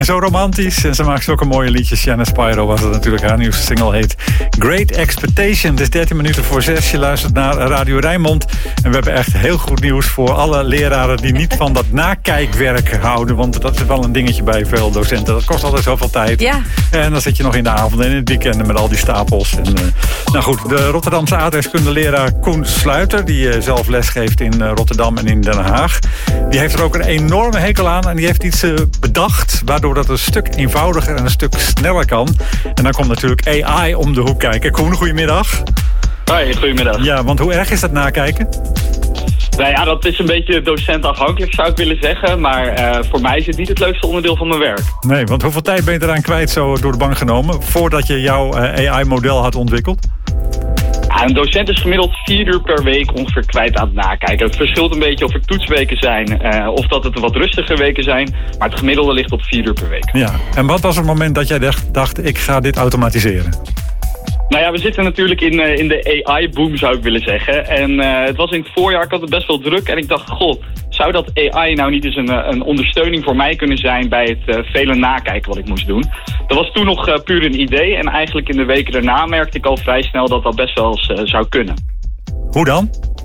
Zo romantisch. En ze maakt zulke mooie liedjes. Shanna Spyro was het natuurlijk. Haar nieuwste single heet Great Expectation. Het is 13 minuten voor 6. Je luistert naar Radio Rijnmond. En we hebben echt heel goed nieuws voor alle leraren die niet van dat nakijkwerk houden. Want dat is wel een dingetje bij veel docenten. Dat kost altijd zoveel tijd. Ja. En dan zit je nog in de avond en in het weekend met al die stapels. En, nou goed, de Rotterdamse aardrijkskundeleraar Koen Sluiter, die zelf lesgeeft in Rotterdam en in Den Haag, die heeft er ook een enorme hekel aan. En die heeft iets bedacht waardoor dat een stuk eenvoudiger en een stuk sneller kan. En dan komt natuurlijk AI om de hoek kijken. Koen, goedemiddag. Hoi, goedemiddag. Ja, want hoe erg is dat nakijken? Nou ja, dat is een beetje docentafhankelijk, zou ik willen zeggen. Maar voor mij is het niet het leukste onderdeel van mijn werk. Nee, want hoeveel tijd ben je eraan kwijt zo door de bank genomen voordat je jouw AI-model had ontwikkeld? Ja, een docent is gemiddeld 4 uur per week ongeveer kwijt aan het nakijken. Het verschilt een beetje of er toetsweken zijn of dat het wat rustiger weken zijn. Maar het gemiddelde ligt op 4 uur per week. Ja, en wat was het moment dat jij dacht ik ga dit automatiseren? Nou ja, we zitten natuurlijk in de AI-boom, zou ik willen zeggen. En het was in het voorjaar, ik had het best wel druk. En ik dacht, goh, zou dat AI nou niet eens een ondersteuning voor mij kunnen zijn bij het vele nakijken wat ik moest doen? Dat was toen nog puur een idee. En eigenlijk in de weken daarna merkte ik al vrij snel dat dat best wel eens zou kunnen. Hoe dan?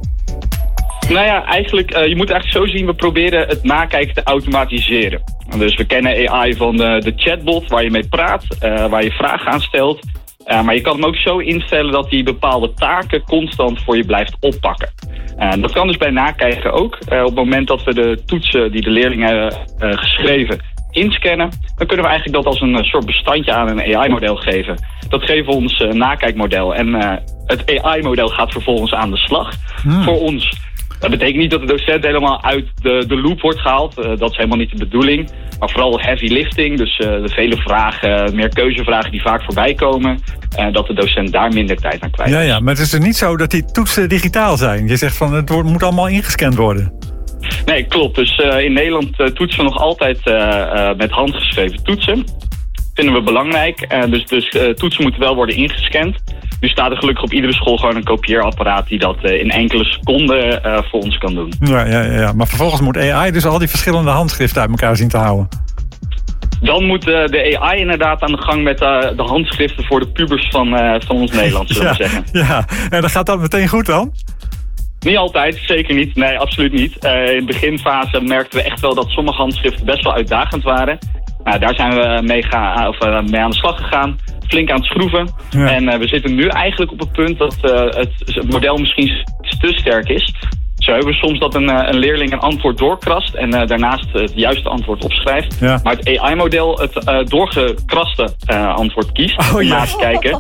Nou ja, eigenlijk, je moet eigenlijk zo zien, we proberen het nakijken te automatiseren. Dus we kennen AI van de chatbot waar je mee praat, waar je vragen aan stelt. Maar je kan hem ook zo instellen dat hij bepaalde taken constant voor je blijft oppakken. Dat kan dus bij nakijken ook. Op het moment dat we de toetsen die de leerlingen hebben geschreven inscannen, dan kunnen we eigenlijk dat als een soort bestandje aan een AI-model geven. Dat geeft ons nakijkmodel. En het AI-model gaat vervolgens aan de slag voor ons. Dat betekent niet dat de docent helemaal uit de loop wordt gehaald. Dat is helemaal niet de bedoeling. Maar vooral heavy lifting, dus de vele vragen, meer keuzevragen die vaak voorbij komen. Dat de docent daar minder tijd aan kwijt is. Ja, maar het is dus niet zo dat die toetsen digitaal zijn. Je zegt van het moet allemaal ingescand worden. Nee, klopt. Dus in Nederland toetsen we nog altijd met handgeschreven toetsen. Vinden we belangrijk. Dus toetsen moeten wel worden ingescand. Nu staat er gelukkig op iedere school gewoon een kopieerapparaat die dat in enkele seconden voor ons kan doen. Ja. Maar vervolgens moet AI dus al die verschillende handschriften uit elkaar zien te houden. Dan moet de AI inderdaad aan de gang met de handschriften voor de pubers van ons Nederland, zullen we zeggen. Ja, en dan gaat dat meteen goed dan? Niet altijd, zeker niet. Nee, absoluut niet. In de beginfase merkten we echt wel dat sommige handschriften best wel uitdagend waren. Nou, daar zijn we mee aan de slag gegaan. Flink aan het schroeven. Ja. En we zitten nu eigenlijk op het punt dat het model misschien te sterk is. Zo hebben we soms dat een leerling een antwoord doorkrast en daarnaast het juiste antwoord opschrijft. Ja. Maar het AI-model het doorgekraste antwoord kiest om na te kijken.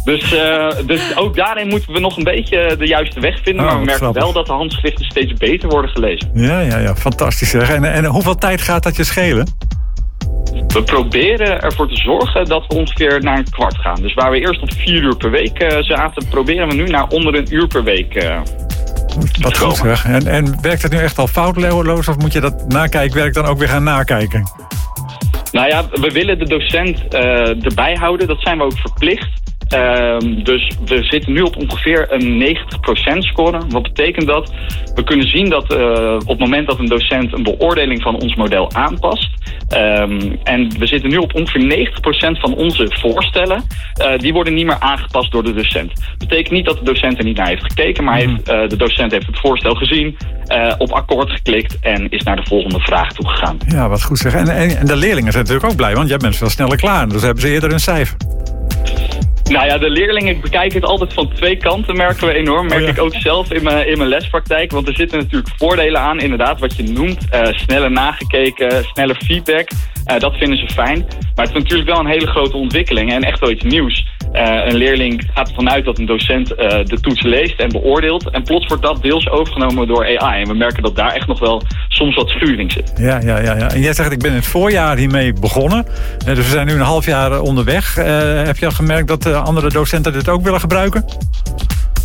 Dus ook daarin moeten we nog een beetje de juiste weg vinden. Maar we merken wel dat de handschriften steeds beter worden gelezen. Ja, fantastisch. En hoeveel tijd gaat dat je schelen? We proberen ervoor te zorgen dat we ongeveer naar een kwart gaan. Dus waar we eerst op 4 uur per week zaten, proberen we nu naar onder een uur per week Wat goed zeg. En werkt het nu echt al foutloos of moet je dat nakijkwerk dan ook weer gaan nakijken? Nou ja, we willen de docent erbij houden. Dat zijn we ook verplicht. Dus we zitten nu op ongeveer een 90% score. Wat betekent dat? We kunnen zien dat op het moment dat een docent een beoordeling van ons model aanpast. En we zitten nu op ongeveer 90% van onze voorstellen. Die worden niet meer aangepast door de docent. Dat betekent niet dat de docent er niet naar heeft gekeken. Maar de docent heeft het voorstel gezien. Op akkoord geklikt en is naar de volgende vraag toegegaan. Ja, wat goed zeg. En de leerlingen zijn natuurlijk ook blij. Want jij bent veel sneller klaar. Dus hebben ze eerder een cijfer. Nou ja, de leerlingen bekijken het altijd van twee kanten, merken we enorm. Merk ik ook zelf in mijn lespraktijk. Want er zitten natuurlijk voordelen aan, inderdaad, wat je noemt. Sneller nagekeken, sneller feedback. Dat vinden ze fijn. Maar het is natuurlijk wel een hele grote ontwikkeling en echt wel iets nieuws. Een leerling gaat ervan uit dat een docent de toets leest en beoordeelt. En plots wordt dat deels overgenomen door AI. En we merken dat daar echt nog wel soms wat schuring zit. Ja. En jij zegt, ik ben in het voorjaar hiermee begonnen. Dus we zijn nu een half jaar onderweg. Heb je al gemerkt dat andere docenten dit ook willen gebruiken?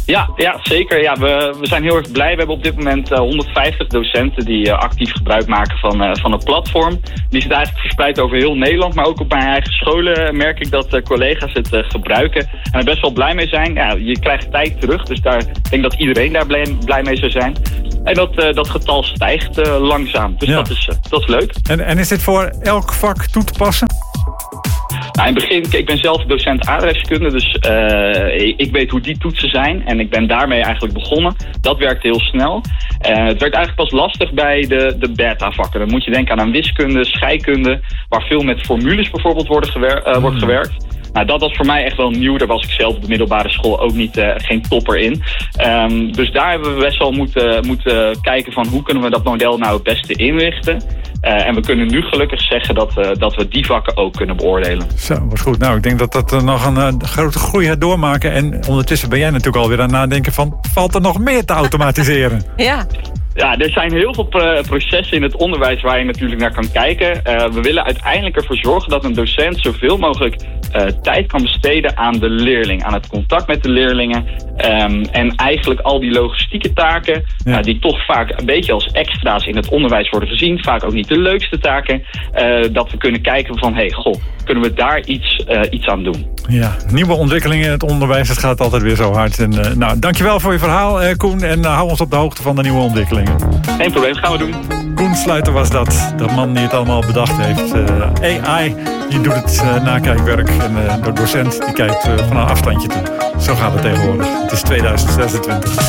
Ja, zeker. Ja, we zijn heel erg blij. We hebben op dit moment 150 docenten die actief gebruik maken van het platform. Die zit eigenlijk verspreid over heel Nederland. Maar ook op mijn eigen scholen merk ik dat collega's het gebruiken. En er best wel blij mee zijn. Ja, je krijgt tijd terug, dus ik denk dat iedereen daar blij mee zou zijn. En dat getal stijgt langzaam. Dus dat is leuk. En is dit voor elk vak toe te passen? Nou, in het begin, ik ben zelf docent aardrijkskunde, dus ik weet hoe die toetsen zijn. En ik ben daarmee eigenlijk begonnen. Dat werkte heel snel. Het werd eigenlijk pas lastig bij de beta-vakken. Dan moet je denken aan wiskunde, scheikunde, waar veel met formules bijvoorbeeld wordt gewerkt. Nou, dat was voor mij echt wel nieuw. Daar was ik zelf op de middelbare school ook geen topper in. Dus daar hebben we best wel moeten kijken van hoe kunnen we dat model nou het beste inrichten. En we kunnen nu gelukkig zeggen dat we die vakken ook kunnen beoordelen. Zo, wat goed. Nou, ik denk dat nog een grote groei gaat doormaken. En ondertussen ben jij natuurlijk alweer aan het nadenken van, valt er nog meer te automatiseren? Ja. Ja, er zijn heel veel processen in het onderwijs waar je natuurlijk naar kan kijken. We willen uiteindelijk ervoor zorgen dat een docent zoveel mogelijk tijd kan besteden aan de leerling, aan het contact met de leerlingen. En eigenlijk al die logistieke taken, die toch vaak een beetje als extra's in het onderwijs worden gezien, vaak ook niet de leukste taken, dat we kunnen kijken van, kunnen we daar iets aan doen? Ja, nieuwe ontwikkelingen in het onderwijs, het gaat altijd weer zo hard. En, dankjewel voor je verhaal, Koen, en hou ons op de hoogte van de nieuwe ontwikkelingen. Geen probleem, gaan we doen. Koen Sluiter was dat, de man die het allemaal bedacht heeft. AI, die doet het nakijkwerk en de docent die kijkt van een afstandje toe. Zo gaat het tegenwoordig. Het is 2026.